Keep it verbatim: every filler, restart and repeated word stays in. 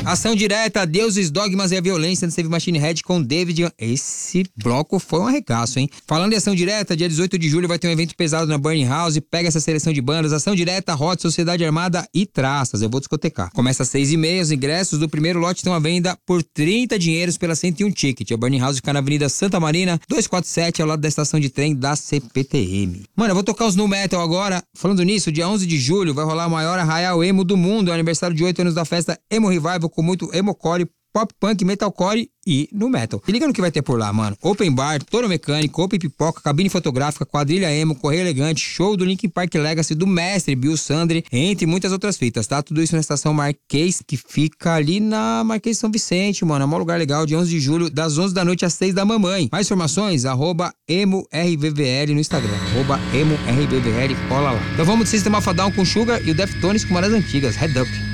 Ação direta, Deuses, Dogmas e a Violência no Save Machine Head com David. Esse bloco foi um arregaço, hein? Falando em ação direta, dia dezoito de julho vai ter um evento pesado na Burning House. Pega essa seleção de bandas, ação direta, Hot, Sociedade Armada e Traças. Eu vou discotecar. Começa às seis e meia, os ingressos do primeiro lote estão à venda por trinta dinheiros pela cento e um Ticket. A Burning House fica na Avenida Santa Marina, duzentos e quarenta e sete, ao lado da estação de trem da C P T M. Mano, eu vou tocar os nu metal agora. Falando nisso, dia onze de julho vai rolar o maior arraial emo do mundo. É o aniversário de oito anos da festa Emo Revival, com muito emocore, pop punk, metalcore e nu metal. Se liga no que vai ter por lá, mano. Open bar, touro mecânico, open pipoca, cabine fotográfica, quadrilha emo, correio elegante, show do Linkin Park Legacy, do mestre Bill Sandri, entre muitas outras fitas, tá? Tudo isso na estação Marquês, que fica ali na Marquês São Vicente, mano. É um lugar legal, dia onze de julho, das onze da noite às seis da mamãe. Mais informações, arroba emorvvl no Instagram, arroba emorvvl, cola lá. Então vamos de System of a Down com Sugar e o Deftones com uma das antigas, Head Up.